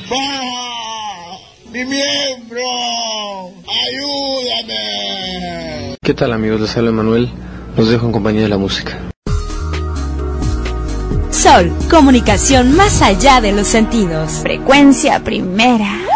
¡Baja! ¡Mi miembro! ¡Ayúdame! ¿Qué tal, amigos? Les habla Manuel. Los dejo en compañía de la música. Sol, comunicación más allá de los sentidos. Frecuencia primera.